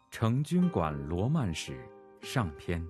成均馆罗曼史上篇。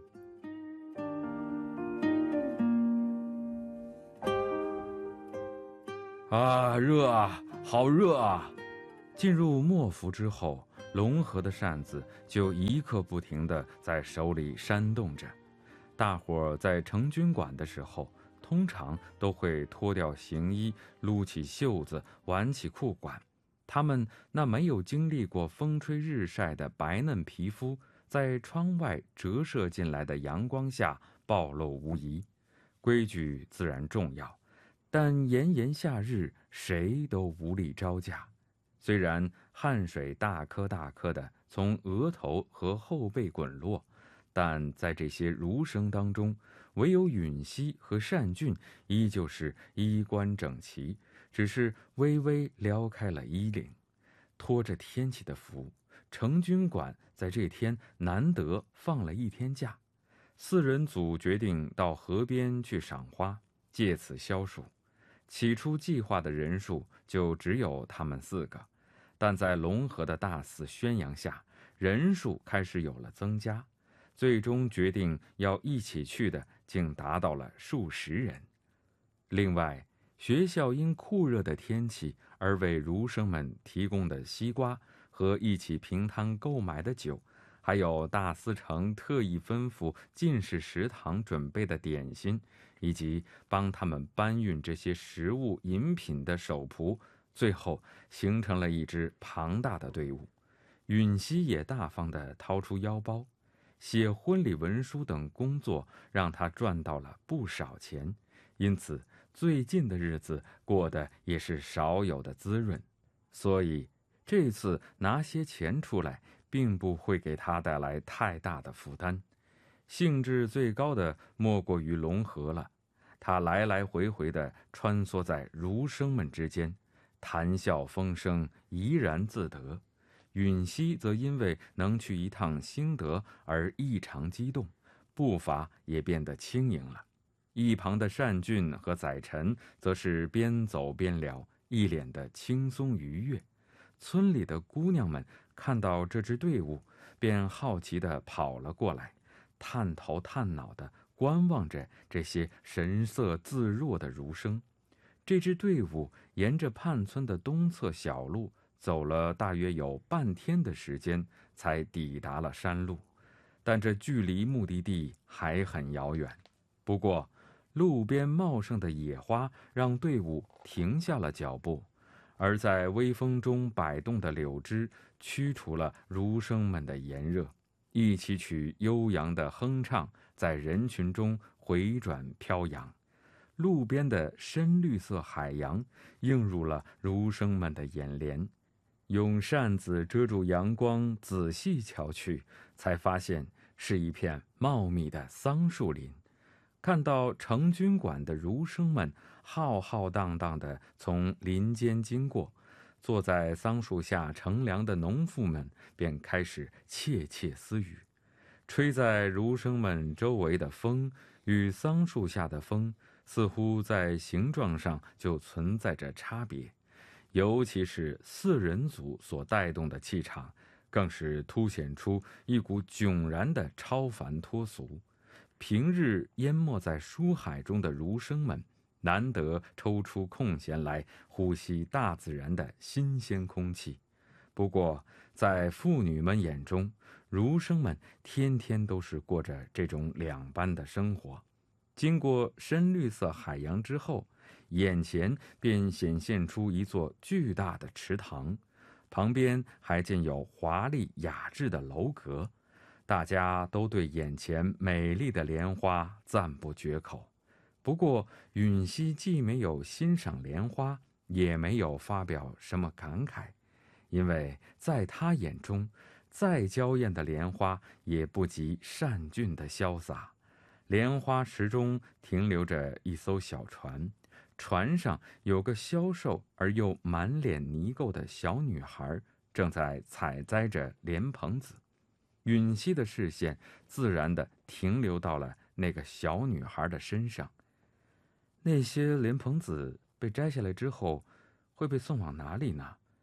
热啊，好热啊！进入末伏之后，龙河的扇子就一刻不停地在手里扇动着。大伙在成均馆的时候，通常都会脱掉行衣，撸起袖子，挽起裤管。他们那没有经历过风吹日晒的白嫩皮肤，在窗外折射进来的阳光下暴露无遗。规矩自然重要，但炎炎夏日，谁都无力招架。虽然汗水大颗大颗的从额头和后背滚落，但在这些儒生当中，唯有允熙和单俊依旧是衣冠整齐，只是微微撩开了衣领。拖着天气的福，成均馆在这天难得放了一天假，四人组决定到河边去赏花，借此消暑。起初计划的人数就只有他们4个，但在龙河的大肆宣扬下，人数开始有了增加，最终决定要一起去的竟达到了数十人。另外，学校因酷热的天气而为儒生们提供的西瓜和一起平摊购买的酒，还有大司城特意吩咐进士食堂准备的点心，以及帮他们搬运这些食物饮品的手仆，最后形成了一支庞大的队伍。允熙也大方地掏出腰包，写婚礼文书等工作让他赚到了不少钱，因此最近的日子过得也是少有的滋润。所以这次拿些钱出来并不会给他带来太大的负担。兴致最高的莫过于龙河了，他来来回回地穿梭在儒生们之间，谈笑风生，怡然自得。允熙则因为能去一趟兴德而异常激动，步伐也变得轻盈了。一旁的单俊和载臣则是边走边聊，一脸的轻松愉悦。村里的姑娘们看到这支队伍，便好奇地跑了过来，探头探脑地观望着这些神色自若的儒生。这支队伍沿着畔村的东侧小路走了大约有半天的时间，才抵达了山路，但这距离目的地还很遥远。不过路边茂盛的野花让队伍停下了脚步，而在微风中摆动的柳枝驱除了儒生们的炎热，一起曲悠扬的哼唱在人群中回转飘扬。路边的深绿色海洋映入了儒生们的眼帘，用扇子遮住阳光，仔细瞧去，才发现是一片茂密的桑树林。看到成均馆的儒生们浩浩荡荡地从林间经过，坐在桑树下乘凉的农妇们便开始窃窃私语。吹在儒生们周围的风与桑树下的风似乎在形状上就存在着差别，尤其是4人组所带动的气场，更是凸显出一股迥然的超凡脱俗。平日淹没在书海中的儒生们，难得抽出空闲来呼吸大自然的新鲜空气。不过在妇女们眼中，儒生们天天都是过着这种两般的生活。经过深绿色海洋之后，眼前便显现出一座巨大的池塘，旁边还建有华丽雅致的楼阁。大家都对眼前美丽的莲花赞不绝口。不过允熙既没有欣赏莲花，也没有发表什么感慨，因为在他眼中，再娇艳的莲花也不及单俊的潇洒。莲花池中停留着一艘小船，船上有个消瘦而又满脸泥垢的小女孩，正在采摘着莲蓬子。允熙的视线自然地停留到了那个小女孩的身上。那些莲蓬子被摘下来之后会被送往哪里呢？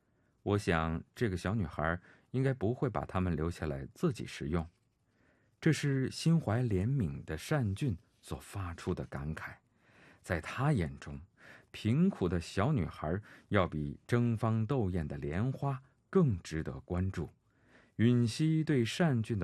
我想这个小女孩应该不会把它们留下来自己食用。这是心怀怜悯的单俊所发出的感慨。在他眼中，贫苦的小女孩要比争芳斗艳的莲花更值得关注。允熙对单俊的